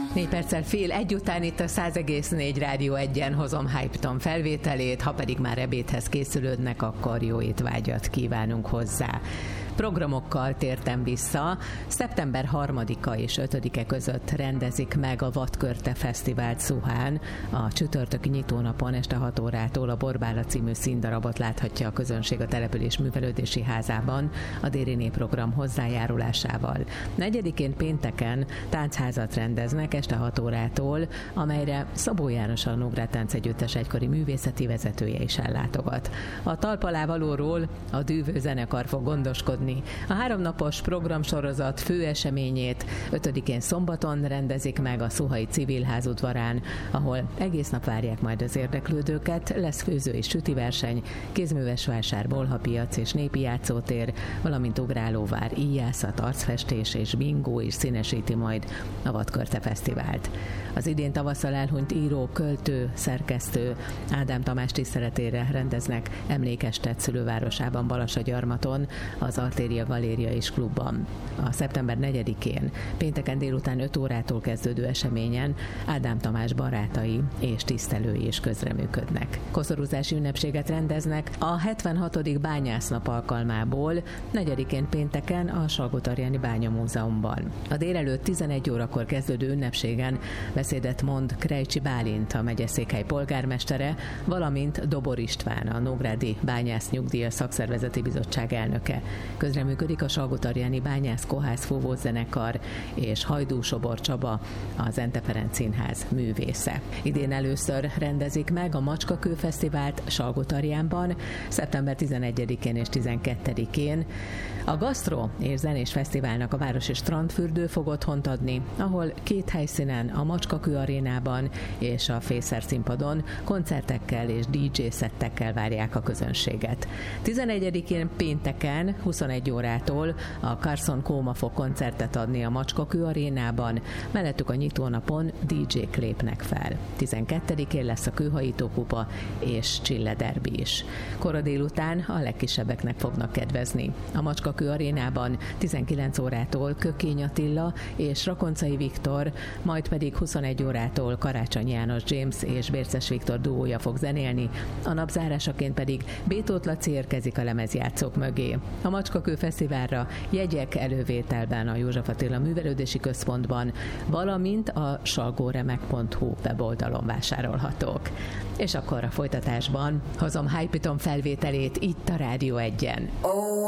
4 perccel fél egy után itt a 100,4 Rádió 1-en hozom Hypeton felvételét, ha pedig már ebédhez készülődnek, akkor jó étvágyat kívánunk hozzá. Programokkal tértem vissza. Szeptember 3-a és 5-e között rendezik meg a Vadkörte Fesztivált Szuhán. A csütörtöki nyitónapon este 6 órától a Borbála című színdarabot láthatja a közönség a település művelődési házában a Déri program hozzájárulásával. 4-én pénteken táncházat rendeznek este 6 órától, amelyre Szabó János a Nógrád Táncegyüttes egykori művészeti vezetője is ellátogat. A talp alá valóról a Dűvő zenekar fog gondoskodni. A 3 napos programsorozat fő eseményét 5-én szombaton rendezik meg a Szuhai Civilház udvarán, ahol egész nap várják majd az érdeklődőket, lesz főző és sütiverseny, kézműves vásár, bolhapiac és népi játszótér, valamint ugrálóvár, íjászat, arcfestés és bingó is színesíti majd a Vadkörte Fesztivált. Az idén tavasszal elhunyt író, költő, szerkesztő Ádám Tamás tiszteletére rendeznek emlékestet szülővárosában, Balassagyarmaton, az Artéria Galéria és Klubban. A szeptember 4-én, pénteken délután 5 órától kezdődő eseményen Ádám Tamás barátai és tisztelői is közreműködnek. Koszorúzási ünnepséget rendeznek a 76. bányásznap alkalmából 4-én pénteken a Salgótarjáni Bányamúzeumban. A délelőtt 11 órakor kezdődő ünnepségen beszédet mond Krejcsi Bálint, a megyeszékhely polgármestere, valamint Dobor István, a Nógrádi Bányász Nyugdíjas Szakszervezeti Bizottság elnöke. Közreműködik a Salgótarjáni Bányász Kohász Fúvózenekar és Hajdú Sobor Csaba, az Ente Ferenc Színház művésze. Idén először rendezik meg a Macskakő Fesztivált Salgótarjánban, szeptember 11-én és 12-én. A Gasztro és Zenés Fesztiválnak a Városi Strandfürdő fog otthont adni, ahol 2 helyszínen, a Macskakő arénában és a Fészer színpadon koncertekkel és DJ-szettekkel várják a közönséget. 11-én pénteken 21 órától a Carson Kóma fog koncertet adni a Macskakő arénában, mellettük a nyitónapon DJ-k lépnek fel. 12-én lesz a Kőhajító kupa és Csille derbi is. Kora délután a legkisebbeknek fognak kedvezni. A Macskakő arénában 19 órától Kökény Attila és Rakoncai Viktor, majd pedig 21 órától Karácsony János James és Bérces Viktor duója fog zenélni, a napzárásaként pedig Bétót Laci érkezik a lemezjátszók mögé. A Macskakő Fesztiválra jegyek elővételben a József Attila Művelődési Központban, valamint a salgoremek.hu weboldalon vásárolhatók. És akkor a folytatásban hozom Hypeton felvételét itt a Rádió 1-en.